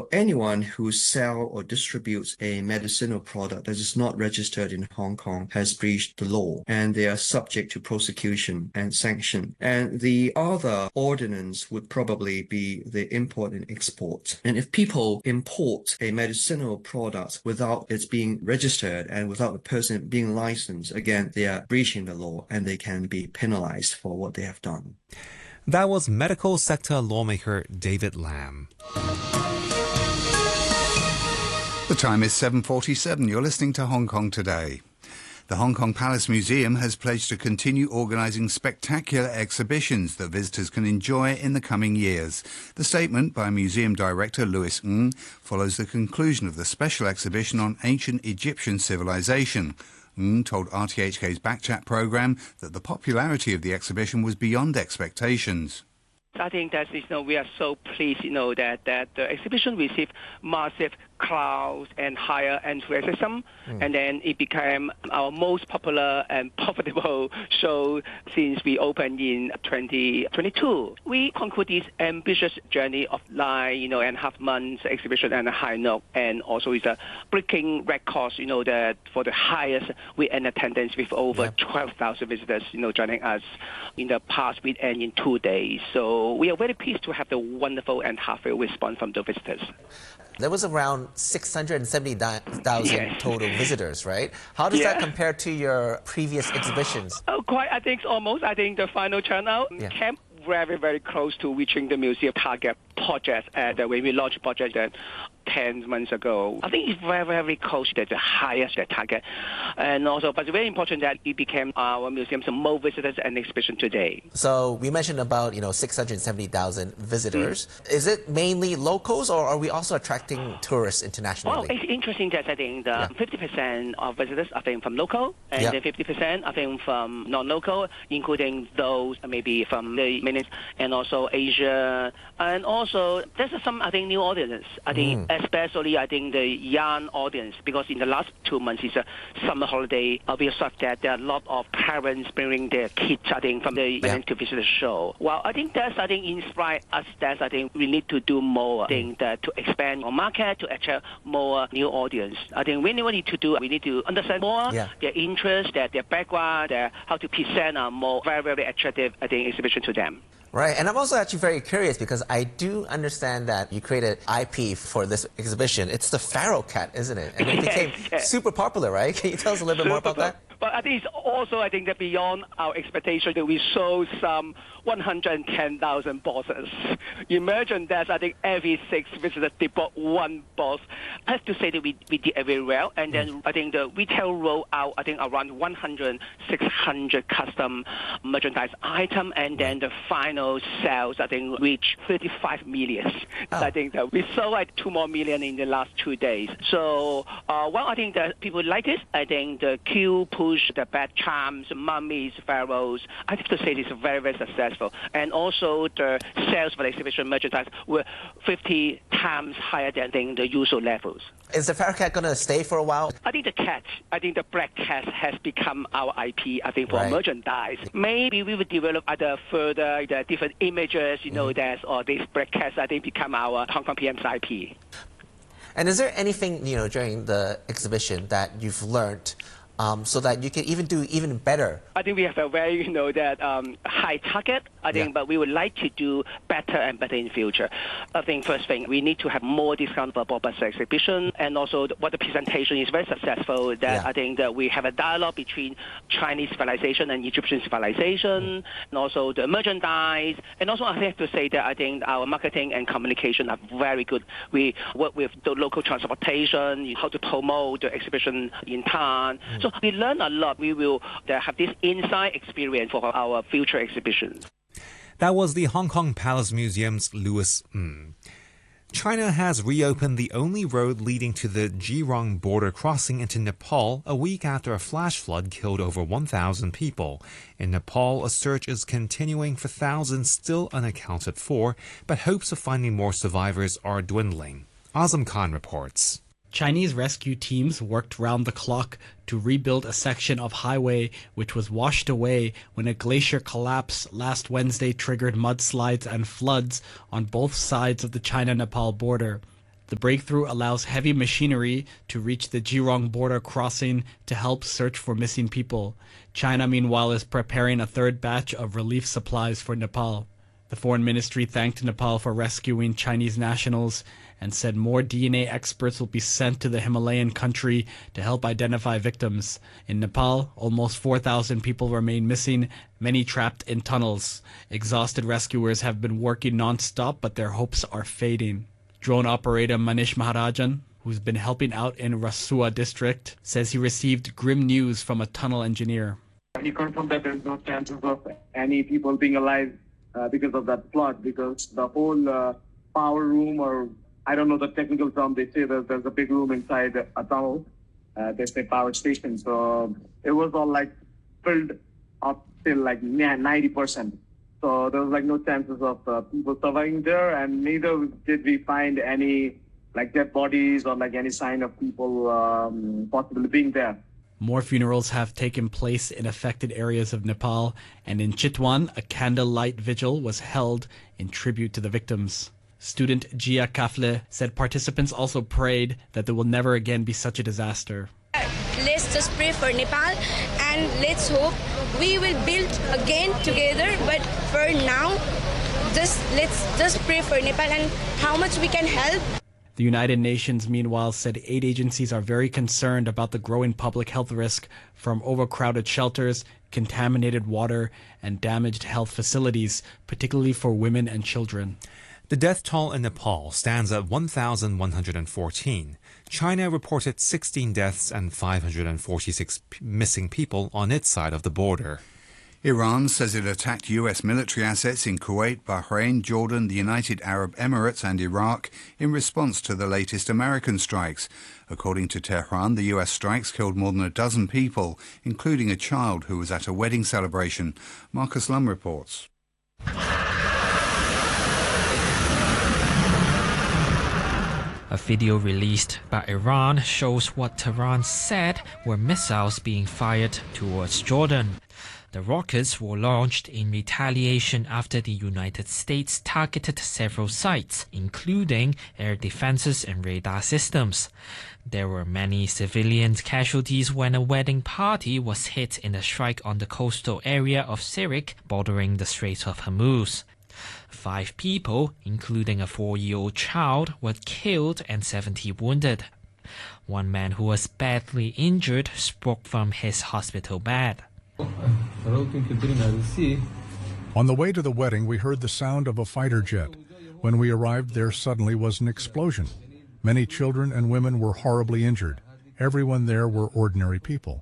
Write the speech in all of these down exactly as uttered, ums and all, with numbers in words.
anyone who sells or distributes a medicinal product that is not registered in Hong Kong has breached the law, and they are subject to prosecution and sanction. And the other ordinance would probably be the import and export. And if people import a medicinal product without it being registered and without the person being licensed, again, they are breaching the law and they can be penalized for what they have done. That was medical sector lawmaker David Lam. The time is seven forty-seven. You're listening to Hong Kong Today. The Hong Kong Palace Museum has pledged to continue organising spectacular exhibitions that visitors can enjoy in the coming years. The statement by Museum Director Louis Ng follows the conclusion of the special exhibition on ancient Egyptian civilization. Ng told R T H K's Backchat programme that the popularity of the exhibition was beyond expectations. I think that you know, we are so pleased you know, that, that the exhibition received massive crowds and higher enthusiasm, mm. and then it became our most popular and profitable show since we opened in twenty twenty-two. We concluded this ambitious journey of nine you know, and a half months exhibition and a high note, and also it's a breaking records, you know, that for the highest weekend attendance with over yep. twelve thousand visitors, you know, joining us in the past weekend in two days. So we are very pleased to have the wonderful and heartfelt response from the visitors. There was around six hundred seventy thousand yes. total visitors, right? How does yeah. that compare to your previous exhibitions? Oh, quite. I think almost. I think the final turnout yeah. came very, very close to reaching the museum target project uh, that when we launched project that ten months ago. I think it's very, very close to the highest target. And also, but it's very important that it became our museum's most visitors and exhibition today. So we mentioned about, you know, six hundred seventy thousand visitors. Mm. Is it mainly locals or are we also attracting tourists internationally? Well, it's interesting that I think the yeah. fifty percent of visitors are from local and yeah. the fifty percent are from non-local, including those maybe from the mainland and also Asia. And also, there's some, I think, new audience. I think mm. especially, I think, the young audience, because in the last two months, it's a summer holiday. Uh, we observed that there are a lot of parents bringing their kids, I think, from the yeah. to visit the show. Well, I think that's, I think, inspire us that, I think, we need to do more, I think, that to expand our market, to attract more new audience. I think we need to do, we need to understand more yeah. their interests, their, their background, their, how to present a more very, very attractive, I think, exhibition to them. Right, and I'm also actually very curious because I do understand that you created I P for this exhibition. It's the Pharaoh cat, isn't it? And it became yes, yes. super popular, right? Can you tell us a little bit more about that? But I think it's also, I think, that beyond our expectation that we sold some one hundred ten thousand boxes. Imagine that, I think, every six visitors, they bought one box. I have to say that we, we did very well. And then mm. I think the retail rolled out, I think, around one hundred, six hundred custom merchandise items. And then the final sales, I think, reached thirty-five million. Oh. I think that we sold like two more million in the last two days. So, uh, well, I think that people like it. I think the queue push, the bad charms, mummies, pharaohs, I have to say it's very, very successful. And also the sales for the exhibition merchandise were fifty times higher than the usual levels. Is the Pharaoh cat going to stay for a while? I think the cat, I think the black cat has become our I P, I think, for right. merchandise. Maybe we will develop other further the different images, you know, mm-hmm. that or these black cats, I think, become our Hong Kong P M's I P. And is there anything, you know, during the exhibition that you've learned Um, so that you can even do even better? I think we have a very, you know, that um, high target, I think, yeah. but we would like to do better and better in the future. I think first thing, we need to have more discount for pop-up exhibition, and also what the presentation is very successful, that yeah. I think that we have a dialogue between Chinese civilization and Egyptian civilization, mm. and also the merchandise, and also I have to say that I think our marketing and communication are very good. We work with the local transportation, how to promote the exhibition in town. Mm. So we learn a lot. We will uh, have this inside experience for our future exhibitions. That was the Hong Kong Palace Museum's Louis Ng. China has reopened the only road leading to the Jirong border crossing into Nepal a week after a flash flood killed over one thousand people. In Nepal, a search is continuing for thousands still unaccounted for, but hopes of finding more survivors are dwindling. Azam Khan reports. Chinese rescue teams worked round the clock to rebuild a section of highway which was washed away when a glacier collapse last Wednesday triggered mudslides and floods on both sides of the China-Nepal border. The breakthrough allows heavy machinery to reach the Jurong border crossing to help search for missing people. China, meanwhile, is preparing a third batch of relief supplies for Nepal. The foreign ministry thanked Nepal for rescuing Chinese nationals and said more D N A experts will be sent to the Himalayan country to help identify victims. In Nepal, almost four thousand people remain missing, many trapped in tunnels. Exhausted rescuers have been working non-stop, but their hopes are fading. Drone operator Manish Maharajan, who's been helping out in Rasua district, says he received grim news from a tunnel engineer. He confirmed that there's no chances of any people being alive uh, because of that flood, because the whole uh, power room, or I don't know the technical term, they say that there's a big room inside a tunnel, uh, they say power station. So it was all like filled up till like ninety percent. So there was like no chances of uh, people surviving there, and neither did we find any like dead bodies or like any sign of people um, possibly being there. More funerals have taken place in affected areas of Nepal, and in Chitwan, a candlelight vigil was held in tribute to the victims. Student Jia Kafle said participants also prayed that there will never again be such a disaster. Let's just pray for Nepal, and let's hope we will build again together. But for now, just let's just pray for Nepal and how much we can help. The United Nations, meanwhile, said aid agencies are very concerned about the growing public health risk from overcrowded shelters, contaminated water, and damaged health facilities, particularly for women and children. The death toll in Nepal stands at one thousand one hundred fourteen. China reported sixteen deaths and five hundred forty-six p- missing people on its side of the border. Iran says it attacked U S military assets in Kuwait, Bahrain, Jordan, the United Arab Emirates and Iraq in response to the latest American strikes. According to Tehran, the U S strikes killed more than a dozen people, including a child who was at a wedding celebration. Marcus Lum reports. A video released by Iran shows what Tehran said were missiles being fired towards Jordan. The rockets were launched in retaliation after the United States targeted several sites, including air defenses and radar systems. There were many civilian casualties when a wedding party was hit in a strike on the coastal area of Sirik, bordering the Strait of Hormuz. Five people, including a four-year-old child, were killed and seventy wounded. One man who was badly injured spoke from his hospital bed. On the way to the wedding, we heard the sound of a fighter jet. When we arrived, there suddenly was an explosion. Many children and women were horribly injured. Everyone there were ordinary people.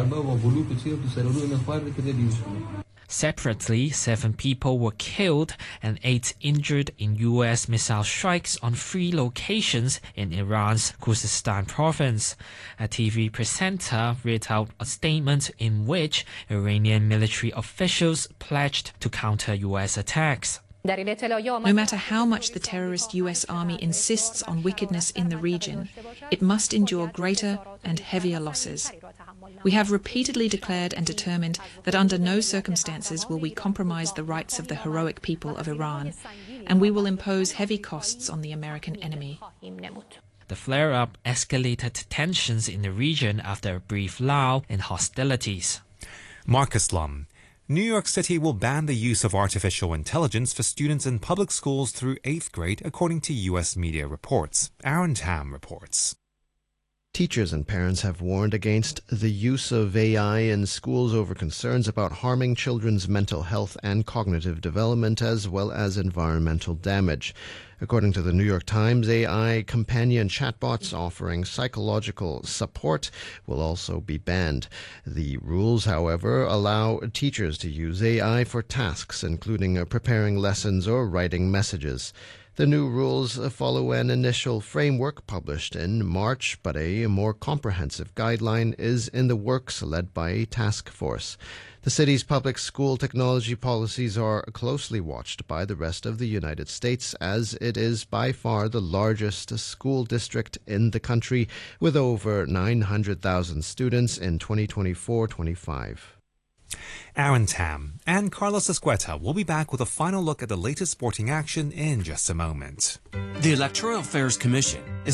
Separately, seven people were killed and eight injured in U S missile strikes on three locations in Iran's Khuzestan province. A T V presenter read out a statement in which Iranian military officials pledged to counter U S attacks. No matter how much the terrorist U S army insists on wickedness in the region, it must endure greater and heavier losses. We have repeatedly declared and determined that under no circumstances will we compromise the rights of the heroic people of Iran, and we will impose heavy costs on the American enemy. The flare-up escalated tensions in the region after a brief lull in hostilities. Marcus Lum. New York City will ban the use of artificial intelligence for students in public schools through eighth grade, according to U S media reports. Aaron Tam reports. Teachers and parents have warned against the use of A I in schools over concerns about harming children's mental health and cognitive development, as well as environmental damage. According to the New York Times, A I companion chatbots offering psychological support will also be banned. The rules, however, allow teachers to use A I for tasks, including preparing lessons or writing messages. The new rules follow an initial framework published in March, but a more comprehensive guideline is in the works, led by a task force. The city's public school technology policies are closely watched by the rest of the United States, as it is by far the largest school district in the country, with over nine hundred thousand students in twenty twenty-four twenty-five. Aaron Tam and Carlos Escueta will be back with a final look at the latest sporting action in just a moment. The Electoral Affairs Commission is